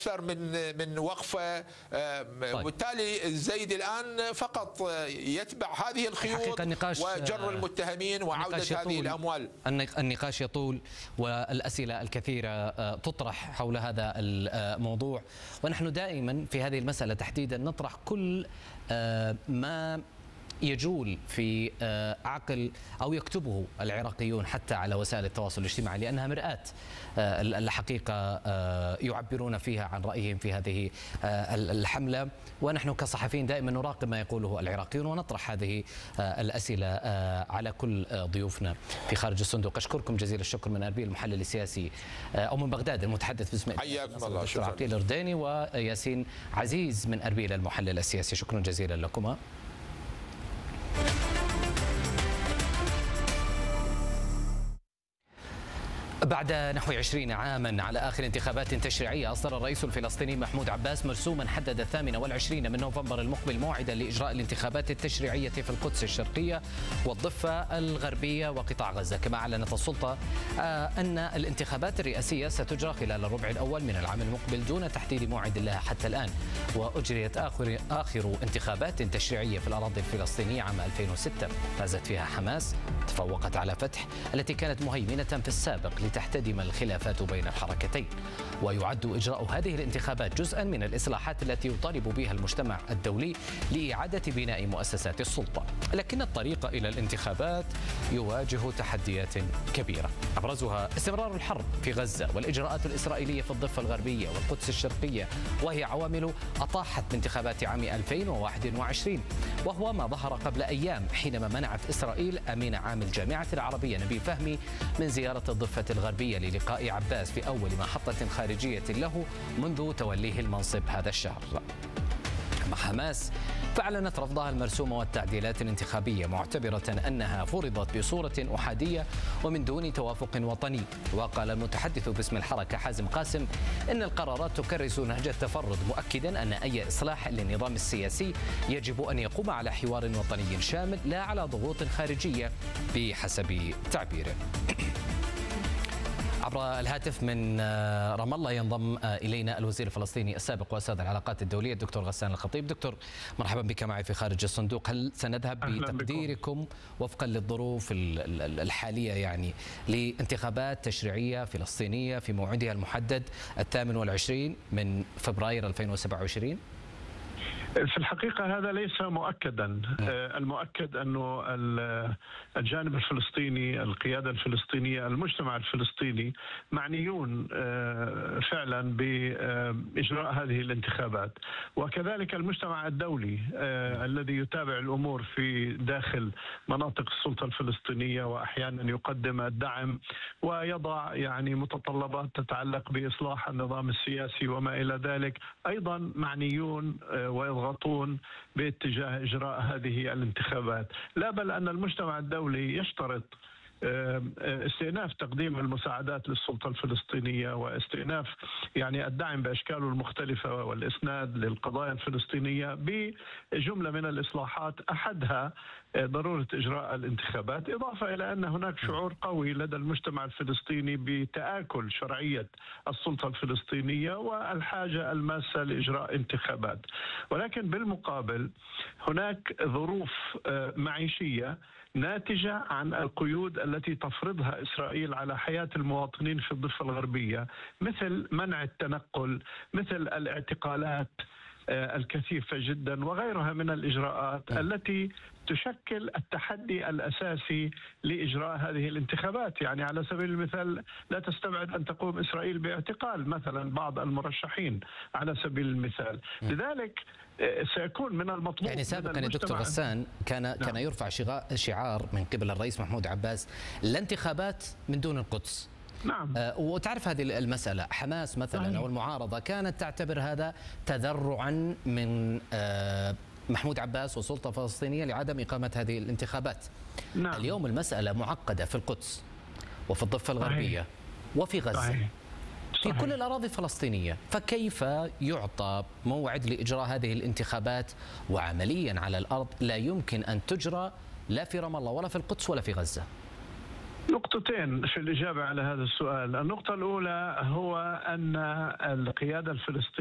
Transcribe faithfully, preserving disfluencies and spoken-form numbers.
أكثر من من وقفة، وبالتالي الزيدي الآن فقط يتبع هذه الخيوط وجر المتهمين وعودة هذه الأموال. النقاش يطول والأسئلة الكثيرة تطرح حول هذا الموضوع، ونحن دائما في هذه المسألة تحديدا نطرح كل ما يجول في عقل أو يكتبه العراقيون حتى على وسائل التواصل الاجتماعي، لأنها مرآة الحقيقة يعبرون فيها عن رأيهم في هذه الحملة، ونحن كصحفيين دائما نراقب ما يقوله العراقيون ونطرح هذه الأسئلة على كل ضيوفنا في خارج الصندوق. أشكركم جزيل الشكر من أربيل المحلل السياسي أو من بغداد المتحدث باسم حياكم الله. شكرا. عقيل الرديني وياسين عزيز من أربيل المحلل السياسي، شكرا جزيلا لكما. بعد نحو عشرين عاما على آخر انتخابات تشريعية، أصدر الرئيس الفلسطيني محمود عباس مرسوما حدد الثامن والعشرين من نوفمبر المقبل موعدا لإجراء الانتخابات التشريعية في القدس الشرقية والضفة الغربية وقطاع غزة. كما أعلنت السلطة أن الانتخابات الرئاسية ستجرى خلال الربع الأول من العام المقبل دون تحديد موعد لها حتى الآن. وأجريت آخر, آخر انتخابات تشريعية في الأراضي الفلسطينية عام ألفين وستة، فازت فيها حماس، تفوقت على فتح التي كانت مهيمنة في السابق تحتدم الخلافات بين الحركتين. ويعد إجراء هذه الانتخابات جزءا من الإصلاحات التي يطالب بها المجتمع الدولي لإعادة بناء مؤسسات السلطة، لكن الطريق إلى الانتخابات يواجه تحديات كبيرة، أبرزها استمرار الحرب في غزة والإجراءات الإسرائيلية في الضفة الغربية والقدس الشرقية، وهي عوامل أطاحت بانتخابات عام ألفين وواحد وعشرين، وهو ما ظهر قبل أيام حينما منعت إسرائيل أمين عام الجامعة العربية نبيل فهمي من زيارة الضفة الغربية للقاء عباس في أول محطة خارجية له منذ توليه المنصب هذا الشهر. مع حماس فأعلنت رفضها المرسوم والتعديلات الانتخابية، معتبرة أنها فرضت بصورة أحادية ومن دون توافق وطني. وقال المتحدث باسم الحركة حازم قاسم إن القرارات تكرس نهج التفرد، مؤكدا أن أي إصلاح للنظام السياسي يجب أن يقوم على حوار وطني شامل لا على ضغوط خارجية بحسب تعبيره. عبر الهاتف من رام الله ينضم إلينا الوزير الفلسطيني السابق وأستاذ العلاقات الدولية الدكتور غسان الخطيب. دكتور مرحبا بك معي في خارج الصندوق. هل سنذهب بتقديركم وفقا للظروف الحالية يعني لانتخابات تشريعية فلسطينية في موعدها المحدد الثامن والعشرين من فبراير ألفين وسبعة وعشرين؟ في الحقيقة هذا ليس مؤكدا. المؤكد أنه الجانب الفلسطيني، القيادة الفلسطينية، المجتمع الفلسطيني معنيون فعلا بإجراء هذه الانتخابات، وكذلك المجتمع الدولي الذي يتابع الأمور في داخل مناطق السلطة الفلسطينية، وأحيانا يقدم الدعم ويضع يعني متطلبات تتعلق بإصلاح النظام السياسي وما إلى ذلك، أيضا معنيون ويضغطون باتجاه إجراء هذه الانتخابات. لا بل أن المجتمع الدولي يشترط استئناف تقديم المساعدات للسلطة الفلسطينية واستئناف يعني الدعم بأشكاله المختلفة والإسناد للقضايا الفلسطينية بجملة من الإصلاحات، أحدها ضرورة إجراء الانتخابات، إضافة إلى أن هناك شعور قوي لدى المجتمع الفلسطيني بتآكل شرعية السلطة الفلسطينية والحاجة الماسة لإجراء انتخابات. ولكن بالمقابل هناك ظروف معيشية ناتجة عن القيود التي تفرضها إسرائيل على حياة المواطنين في الضفة الغربية، مثل منع التنقل، مثل الاعتقالات الكثيفة جدا وغيرها من الإجراءات التي تشكل التحدي الأساسي لإجراء هذه الانتخابات. يعني على سبيل المثال لا تستبعد أن تقوم إسرائيل باعتقال مثلا بعض المرشحين على سبيل المثال. لذلك سيكون من المطلوب يعني سابقا يا دكتور غسان كان نعم. كان يرفع شعار من قبل الرئيس محمود عباس لا انتخابات من دون القدس. نعم. آه وتعرف هذه المسألة، حماس مثلا نعم. أو المعارضة كانت تعتبر هذا تذرعا من آه محمود عباس والسلطة الفلسطينية لعدم إقامة هذه الانتخابات. نعم. اليوم المسألة معقدة في القدس وفي الضفة الغربية صحيح. وفي غزة صحيح. في كل الأراضي الفلسطينية، فكيف يعطى موعد لإجراء هذه الانتخابات وعمليا على الأرض لا يمكن أن تجرى لا في رام الله ولا في القدس ولا في غزة؟ نقطتين في الإجابة على هذا السؤال. النقطة الأولى هو أن القيادة الفلسطينية